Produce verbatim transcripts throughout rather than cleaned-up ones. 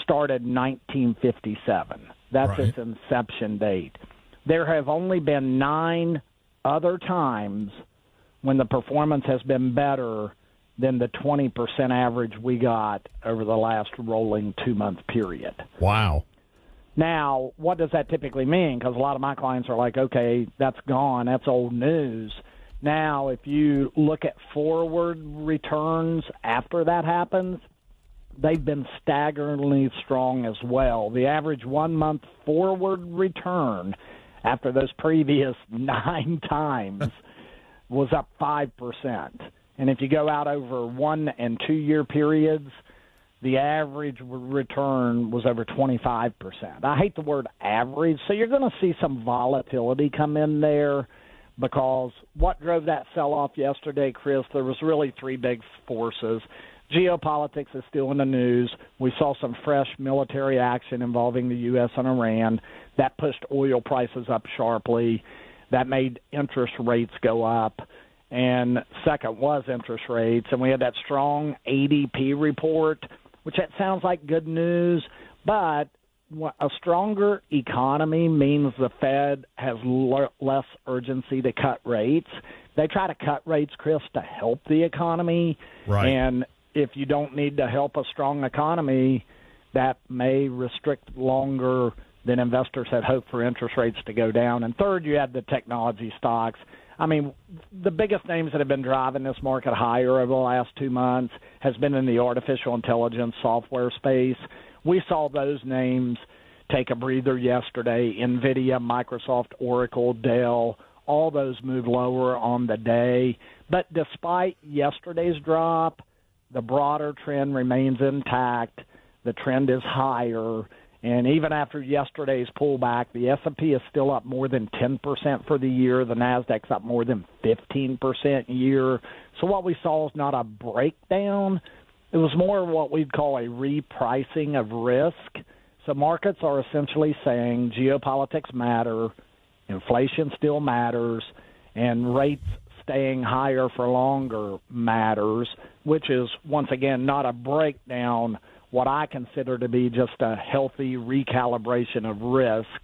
started in nineteen fifty-seven. That's right. its inception date. There have only been nine other times when the performance has been better than the twenty percent average we got over the last rolling two-month period. Wow. Now, what does that typically mean? Because a lot of my clients are like, okay, that's gone. That's old news. Now, if you look at forward returns after that happens, they've been staggeringly strong as well. The average one-month forward return after those previous nine times was up five percent. And if you go out over one- and two-year periods, the average return was over twenty-five percent. I hate the word average, so you're going to see some volatility come in there because what drove that sell-off yesterday, Chris, there was really three big forces. Geopolitics is still in the news. We saw some fresh military action involving the U S and Iran. That pushed oil prices up sharply. That made interest rates go up. And second was interest rates. And we had that strong A D P report, which that sounds like good news, but a stronger economy means the Fed has l- less urgency to cut rates. They try to cut rates, Chris, to help the economy. Right. And if you don't need to help a strong economy, that may restrict longer than investors had hoped for interest rates to go down. And third, you had the technology stocks. I mean, the biggest names that have been driving this market higher over the last two months has been in the artificial intelligence software space. We saw those names take a breather yesterday. NVIDIA, Microsoft, Oracle, Dell, all those moved lower on the day. But despite yesterday's drop, the broader trend remains intact. The trend is higher. And even after yesterday's pullback, the S and P is still up more than ten percent for the year. The NASDAQ's up more than fifteen percent a year. So what we saw is not a breakdown. It was more what we'd call a repricing of risk. So markets are essentially saying geopolitics matter, inflation still matters, and rates staying higher for longer matters, which is, once again, not a breakdown, what I consider to be just a healthy recalibration of risk.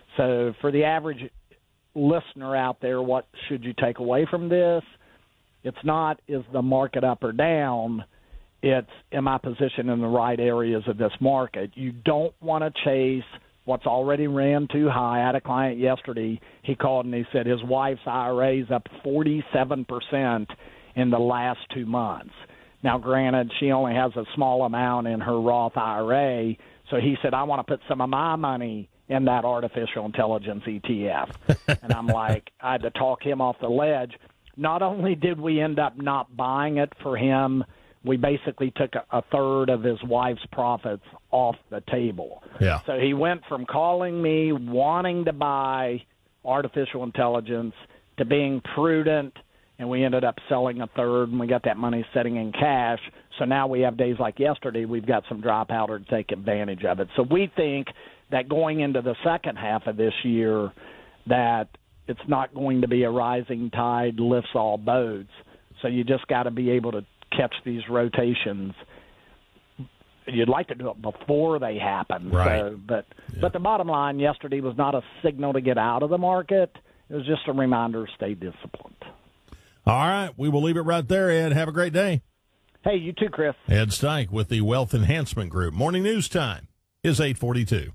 So for the average listener out there, what should you take away from this? It's not, is the market up or down? It's, am I positioned in the right areas of this market? You don't want to chase what's already ran too high. I had a client yesterday. He called and he said his wife's I R A is up forty-seven percent in the last two months. Now, granted, she only has a small amount in her Roth I R A, so he said, I want to put some of my money in that artificial intelligence E T F. And I'm like, I had to talk him off the ledge. Not only did we end up not buying it for him, we basically took a, a third of his wife's profits off the table. Yeah. So he went from calling me, wanting to buy artificial intelligence, to being prudent, and we ended up selling a third, and we got that money sitting in cash. So now we have days like yesterday, we've got some dry powder to take advantage of it. So we think that going into the second half of this year, that it's not going to be a rising tide lifts all boats. So you just got to be able to catch these rotations. You'd like to do it before they happen. Right. So, but, yeah. but the bottom line yesterday was not a signal to get out of the market. It was just a reminder to stay disciplined. All right. We will leave it right there, Ed. Have a great day. Hey, you too, Chris. Ed Steink with the Wealth Enhancement Group. Morning news time is eight forty-two.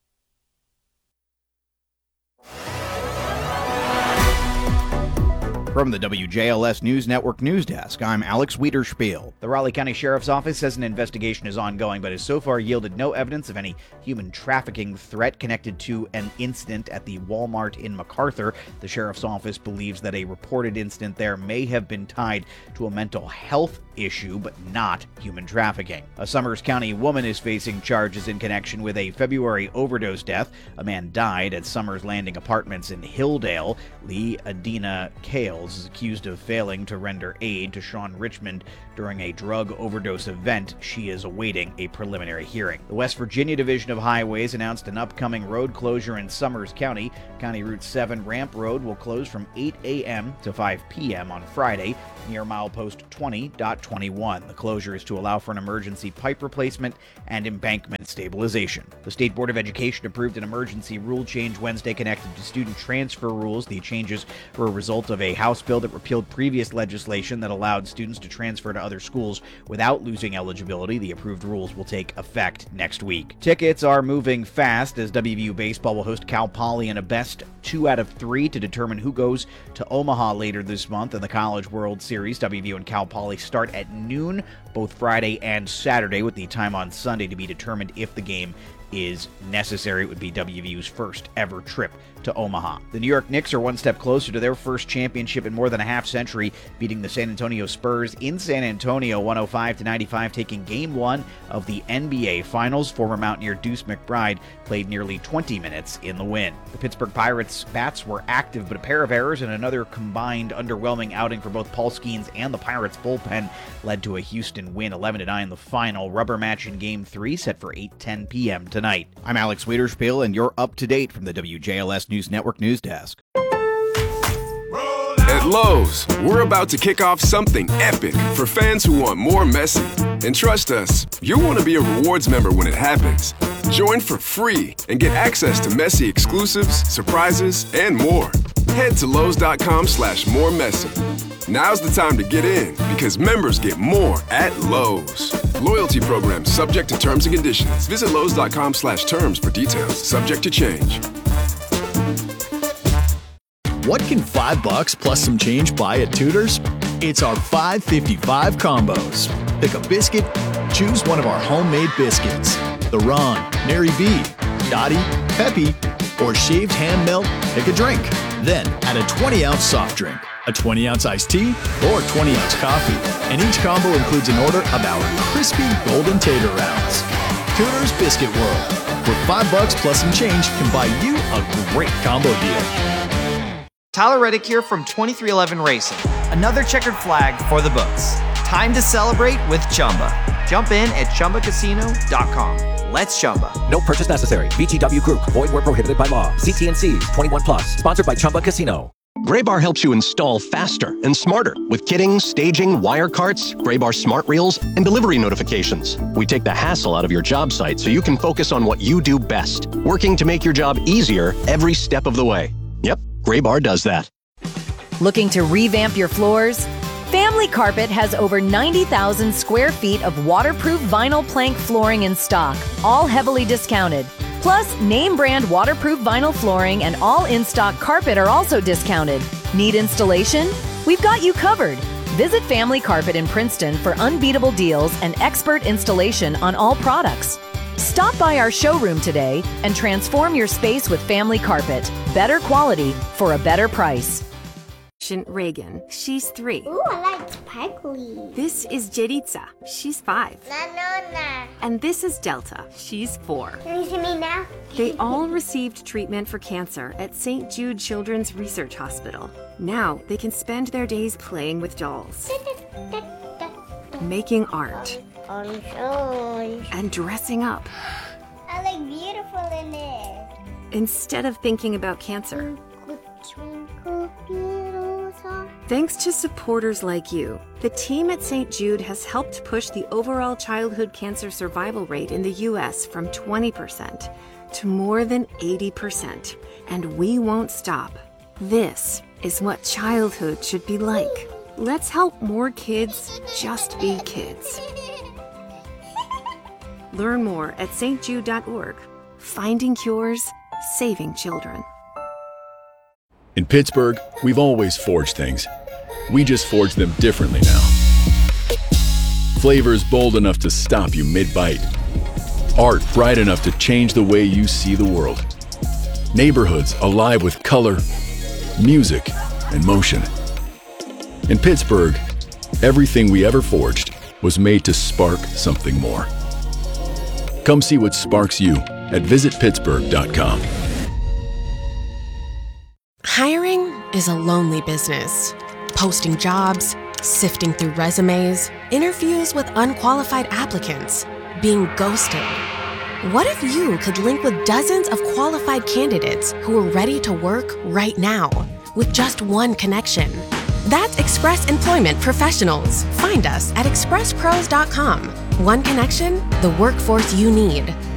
From the W J L S News Network News Desk, I'm Alex Wiederspiel. The Raleigh County Sheriff's Office says an investigation is ongoing, but has so far yielded no evidence of any human trafficking threat connected to an incident at the Walmart in MacArthur. The Sheriff's Office believes that a reported incident there may have been tied to a mental health issue, but not human trafficking. A Summers County woman is facing charges in connection with a February overdose death. A man died at Summers Landing Apartments in Hilldale. Lee Adina Kales is accused of failing to render aid to Sean Richmond during a drug overdose event. She is awaiting a preliminary hearing. The West Virginia Division of Highways announced an upcoming road closure in Summers County. County Route seven Ramp Road will close from eight a.m. to five p.m. on Friday near milepost twenty point twenty-one. The closure is to allow for an emergency pipe replacement and embankment stabilization. The State Board of Education approved an emergency rule change Wednesday connected to student transfer rules. The changes were a result of a House bill that repealed previous legislation that allowed students to transfer to other schools without losing eligibility. The approved rules will take effect next week. Tickets are moving fast as W V U baseball will host Cal Poly in a best two out of three to determine who goes to Omaha later this month in the College World Series. W V U and Cal Poly start at noon both Friday and Saturday, with the time on Sunday to be determined if the game is necessary. It would be W V U's first ever trip to Omaha. The New York Knicks are one step closer to their first championship in more than a half century, beating the San Antonio Spurs in San Antonio one oh five to ninety-five, taking game one of the N B A Finals. Former Mountaineer Deuce McBride played nearly twenty minutes in the win. The Pittsburgh Pirates bats were active, but a pair of errors and another combined underwhelming outing for both Paul Skeens and the Pirates bullpen led to a Houston win eleven to nine. The final rubber match in game three set for eight ten p.m. tonight. I'm Alex Wiederspiel, and you're up to date from the W J L S News Network News Desk. At Lowe's, we're about to kick off something epic for fans who want more Messi. And trust us, you'll want to be a rewards member when it happens. Join for free and get access to Messi exclusives, surprises, and more. Head to Lowe's.com slash more Messi. Now's the time to get in because members get more at Lowe's. Loyalty program subject to terms and conditions. Visit Lowe's.com slash terms for details. Subject to change. What can five bucks plus some change buy at Tudor's? It's our five fifty-five combos. Pick a biscuit, choose one of our homemade biscuits. The Ron, Mary B, Dottie, Peppy, or shaved ham melt, pick a drink. Then add a twenty ounce soft drink, a twenty ounce iced tea, or twenty ounce coffee. And each combo includes an order of our crispy golden tater rounds. Tudor's Biscuit World, where five bucks plus some change can buy you a great combo deal. Tyler Reddick here from twenty-three eleven Racing. Another checkered flag for the books. Time to celebrate with Chumba. Jump in at Chumba Casino dot com. Let's Chumba. No purchase necessary. V G W Group. Void where prohibited by law. See T and C's. twenty-one plus. Sponsored by Chumba Casino. Graybar helps you install faster and smarter with kitting, staging, wire carts, Graybar smart reels, and delivery notifications. We take the hassle out of your job site so you can focus on what you do best, working to make your job easier every step of the way. Yep, Graybar does that. Looking to revamp your floors? Family Carpet has over ninety thousand square feet of waterproof vinyl plank flooring in stock, all heavily discounted. Plus, name brand waterproof vinyl flooring and all in-stock carpet are also discounted. Need installation? We've got you covered. Visit Family Carpet in Princeton for unbeatable deals and expert installation on all products. Stop by our showroom today and transform your space with Family Carpet. Better quality for a better price. Reagan. She's three. Ooh, I like sparkly. This is Jeritza. She's five. Na, na, na. And this is Delta. She's four. Can you see me now? They all received treatment for cancer at Saint Jude Children's Research Hospital. Now they can spend their days playing with dolls, making art, and dressing up. I look beautiful in it. Instead of thinking about cancer. Thanks to supporters like you, the team at Saint Jude has helped push the overall childhood cancer survival rate in the U S from twenty percent to more than eighty percent. And we won't stop. This is what childhood should be like. Let's help more kids just be kids. Learn more at s t jude dot org. Finding cures, saving children. In Pittsburgh, we've always forged things. We just forge them differently now. Flavors bold enough to stop you mid-bite. Art bright enough to change the way you see the world. Neighborhoods alive with color, music, and motion. In Pittsburgh, everything we ever forged was made to spark something more. Come see what sparks you at visit pittsburgh dot com. Hiring is a lonely business. Posting jobs, sifting through resumes, interviews with unqualified applicants, being ghosted. What if you could link with dozens of qualified candidates who are ready to work right now with just one connection? That's Express Employment Professionals. Find us at express pros dot com. One connection, the workforce you need.